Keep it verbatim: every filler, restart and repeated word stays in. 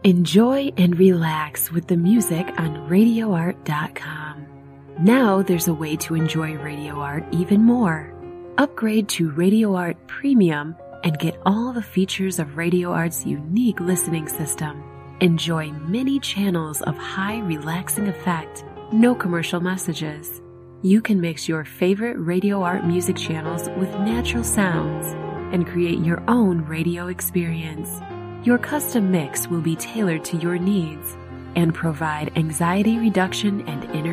Enjoy and relax with the music on radio art dot com. Now there's a way to enjoy Radio Art even more. Upgrade to Radio Art Premium and get all the features of Radio Art's unique listening system. Enjoy many channels of high relaxing effect, no commercial messages. You can mix your favorite Radio Art music channels with natural sounds and create your own radio experience. Your custom mix will be tailored to your needs and provide anxiety reduction and inner